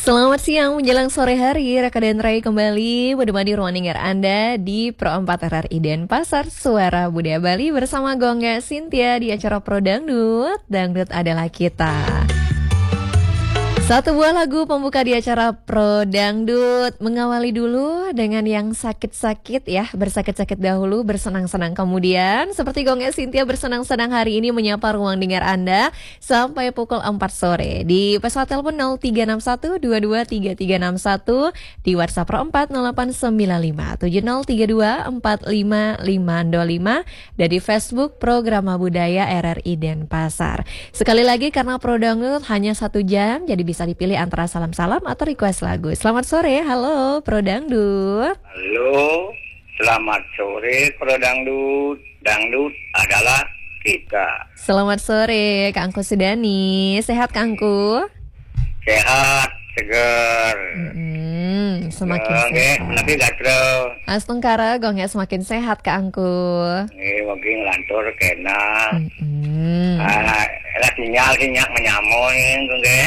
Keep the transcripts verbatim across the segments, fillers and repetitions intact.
Selamat siang menjelang sore hari, Raka dan Rai kembali menemani ruang dengar Anda di Pro empat R R I Denpasar, Suara Budaya Bali bersama Gongga Cynthia di acara Pro Dangdut, Dangdut adalah kita. Satu buah lagu pembuka di acara Pro Dangdut. Mengawali dulu dengan yang sakit-sakit ya, bersakit-sakit dahulu, bersenang-senang kemudian. Seperti Gongga Cynthia bersenang-senang hari ini menyapa ruang dengar Anda sampai pukul empat sore. Di pesawat telepon nol tiga enam satu dua dua tiga tiga enam satu, di WhatsApp Pro empat nol delapan sembilan lima tujuh nol tiga dua empat lima lima nol lima, dan di Facebook Programa Budaya R R I Denpasar. Sekali lagi karena Pro Dangdut hanya satu jam, jadi bisa bisa dipilih antara salam-salam atau request lagu. Selamat sore, halo Pro Dangdut. Halo, selamat sore Pro Dangdut. Dangdut adalah kita. Selamat sore Kak Angku Sudani. Sehat Kak Angku? Sehat, seger. Hmm, semakin Oke, sehat. tapi gatro. Astungkara Gongnya semakin sehat Kak Angku. Ini mungkin lantur kena. Hmm. Ah, ada sinyal sinyal menyamun, Gongge.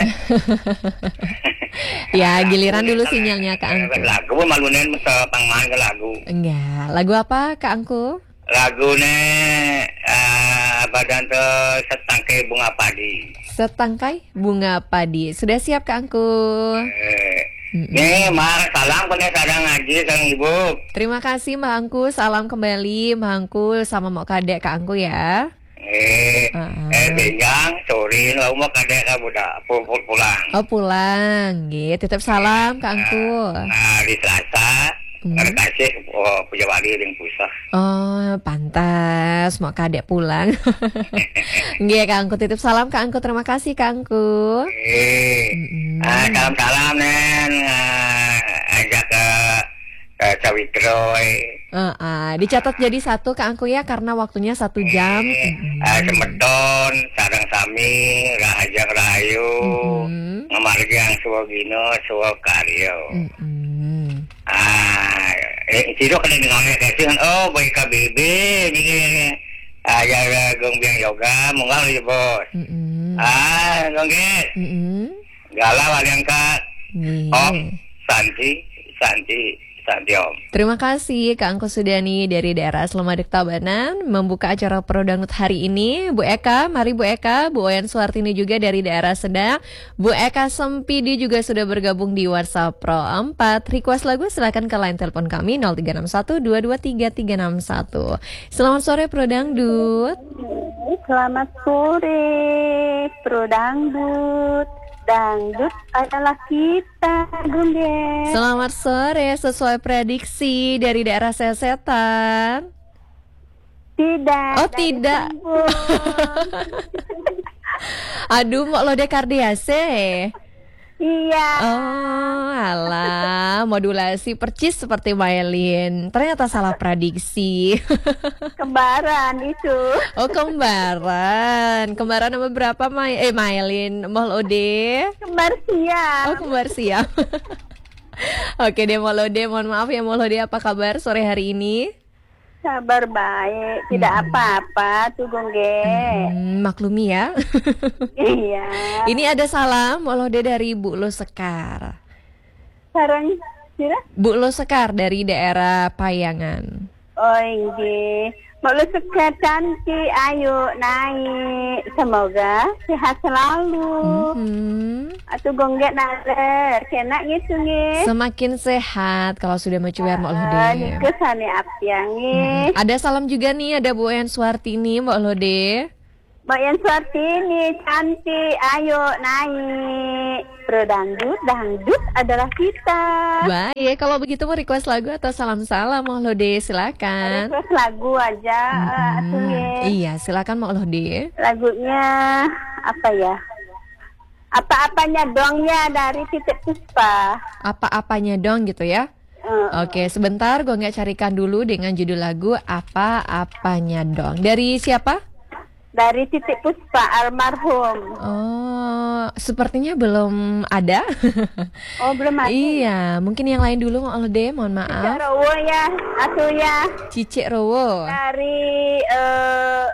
Ya, giliran dulu sinyalnya Kak Angku. Lagu malunen masa pangman ke lagu. Enggak, lagu apa Kak Angku? Lagune uh, badan te setangkai bunga padi. Setangkai bunga padi. Sudah siap Kak Angku? Eh, Nih, Mar, salam kepada sadang ngaji sang ibu. Terima kasih Mbak Angku, salam kembali Mbak Angku sama mau kadek Kak Angku ya. Eh, Uh-uh. eh, benjang, sorry, lo mau kadek lah budak, pul pulang. Oh pulang, gitu. Titip salam Kak Angku. Nah, di Selasa, Hmm. ada kasih oh, puja wali yang pusah. Oh, pantas mau kadek pulang. Nggih Kak Angku, titip salam Kak Angku. Terima kasih Kak Angku. Eh, Mm-mm. ah, salam-salam, Nen. Ah, ajak ke ke Cawitro. Uh, uh, dicatat jadi satu Kak Angku ya, karena waktunya satu jam. Mm-mm. Ah, Semeton, sarang sami, rahajang rahayu, Mm-mm. ngamargi ang suwagino, suwag karyo. Mm-mm. Ah, eh, sino ka na nga kasi oh, boy ka baby, ni ah, ya gong biang yoga, mungal ni bos. Mm-mm. Ah, gongge, Mm-mm. gala walyang ka. Nggih. Om, Santi, Santi, Santi Om. Terima kasih Kak Angku Sudani dari daerah Slemadeg Tabanan membuka acara Pro Dangdut hari ini. Bu Eka, mari Bu Eka, Bu Oyan Suartini juga dari daerah Sedang. Bu Eka Sempidi juga sudah bergabung di WhatsApp Pro empat. Request lagu silakan ke line telepon kami nol tiga enam satu dua dua tiga tiga enam satu. Selamat sore Pro Dangdut. Selamat sore, Pro Dangdut. Dangdut adalah kita, Gongge. Selamat sore, sesuai prediksi dari daerah Sesetan. Tidak. Oh, dari tidak. Sembung. Aduh, mau lo dekardiase. Iya. Oh, alah, modulasi percis seperti Maylin. Ternyata salah prediksi. Kembaran itu. Oh, kembaran. Kembaran nomor berapa, May? Eh, Maylin. Mohon ode. Kembar siap. Oh, kembar siap. Oke deh, mohon ode. Mohon maaf ya, mohon ode. Apa kabar sore hari ini? Kabar baik. Tidak Hmm. apa-apa tuh, Gongge. Hmm, maklumi ya. Iya. Ini ada salam, mohon ode dari Bu Lo Sekar. Sarang sira? Bu Lo Sekar dari daerah Payangan. Oh, iya. Mau suka cantik, ayo naik. Semoga sehat selalu. Hmm. Atau Gongge naler, kena gitu nge. Semakin sehat kalau sudah mencuer Mbak Ah, Lode. ini kesane apiang nge. Ada salam juga nih, ada Bu Oyan Suartini Mbak Lode. Mbak yang Suartini cantik, ayo naik. Pro Dangdut, dangdut adalah kita. Baik, kalau begitu mau request lagu atau salam-salam Mbak Lode, silakan. Request lagu aja, Hmm, atuh nge. iya, silakan Mbak Lode. Lagunya apa ya? Apa-apanya dongnya dari Titik Puspa. Apa-apanya dong gitu ya. Eh, Oke, sebentar gue nggak carikan dulu dengan judul lagu Apa-apanya dong. Dari siapa? Dari Titik Puspa almarhum. Oh, sepertinya belum ada. Oh, belum ada. Iya, mungkin yang lain dulu Mbak Lode, mohon maaf. Rowo ya, atuh ya. Cicik Rowo. Dari eh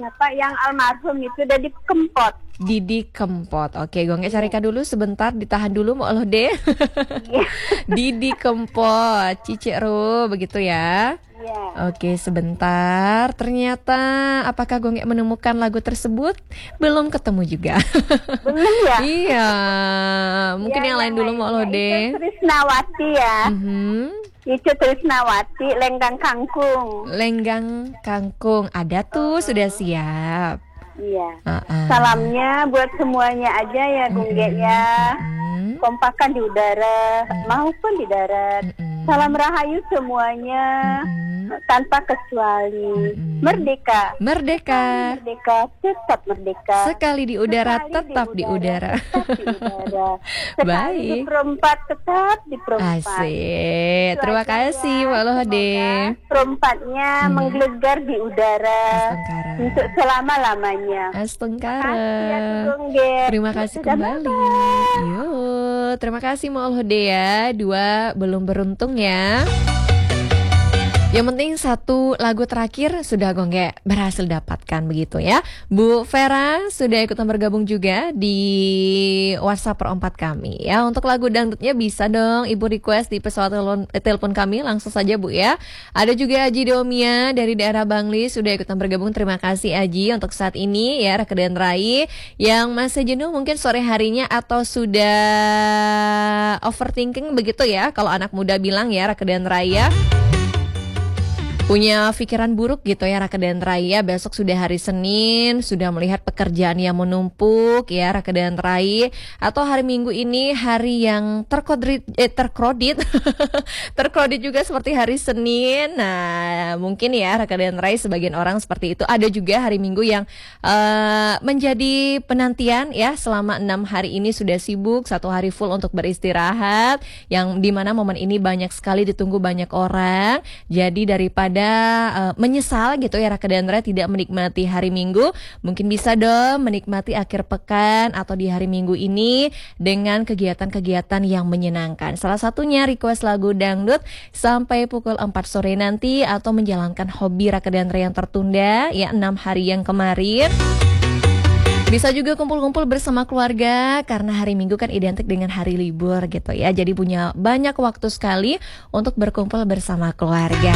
Kenapa yang almarhum itu udah dikempot. Didi Kempot. Oke, Gongnya carikan dulu sebentar, ditahan dulu mau Allah deh. Iya. Didi Kempot, Cici Ru, begitu ya. Iya. Oke, sebentar. Ternyata apakah Gongnya menemukan lagu tersebut? Belum ketemu juga. Belum ya? Iya, mungkin Ya, yang lain dulu mau Allah lainnya deh. Itu Trisnawati ya. Mhm. Itu Trisnawati, Lenggang Kangkung. Lenggang Kangkung ada tuh, sudah siap. Iya. Uh-uh. Salamnya buat semuanya aja ya, Gongge ya. Mm-mm. Kompakan di udara maupun di darat. Mm-mm. Salam rahayu semuanya. Mm-mm. Tanpa kecuali. Mm-mm. Merdeka. Merdeka. Merdeka, tetap merdeka. Sekali di udara, Sekali tetap di udara. Tetap di udara. Sekali Baik. di perempat, tetap di perempat. Asik. Itu Terima aja kasih, ya. Mbak Lohode. Semoga perempatnya Hmm. menggelegar di udara Astengkara. untuk selama-lamanya. Astengkara. Makasih ya, Gongge. Terima kasih Sudah kembali. malam. Yuk, terima kasih Mbak Lohode ya. Dua belum beruntung ya. Yang penting satu lagu terakhir sudah Gongge berhasil dapatkan begitu ya. Bu Vera sudah ikutan bergabung juga di WhatsApp perempat kami ya. Untuk lagu dangdutnya bisa dong Ibu request di pesawat telepon, eh, telepon kami langsung saja Bu ya. Ada juga Aji Domia dari daerah Bangli sudah ikutan bergabung. Terima kasih Aji untuk saat ini ya. Rekedan Rai yang masih jenuh mungkin sore harinya atau sudah overthinking begitu ya. Kalau anak muda bilang ya Rekedan Rai ya. Punya pikiran buruk gitu ya Rakedan Raya, besok sudah hari Senin, sudah melihat pekerjaan yang menumpuk ya Rakedan Raya, atau hari Minggu ini hari yang terkodrit, eh, terkrodit terkrodit juga seperti hari Senin. Nah mungkin ya Rakedan Raya sebagian orang seperti itu. Ada juga hari Minggu yang uh, menjadi penantian ya, selama enam hari ini sudah sibuk, satu hari full untuk beristirahat, yang dimana momen ini banyak sekali ditunggu banyak orang. Jadi daripada uh, menyesal gitu ya Rakedan Raya tidak menikmati hari Minggu, mungkin bisa dong menikmati akhir pekan atau di hari Minggu ini dengan kegiatan-kegiatan yang menyenangkan. Salah satunya request lagu dangdut sampai pukul empat sore nanti, atau menjalankan hobi Rakedan Raya yang tertunda ya enam hari yang kemarin. Bisa juga kumpul-kumpul bersama keluarga karena hari Minggu kan identik dengan hari libur gitu ya. Jadi punya banyak waktu sekali untuk berkumpul bersama keluarga.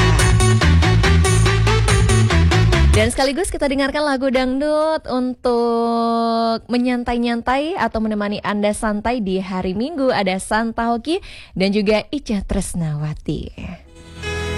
Dan sekaligus kita dengarkan lagu dangdut untuk menyantai-nyantai atau menemani Anda santai di hari Minggu. Ada Santa Hoki dan juga Ica Tresnawati.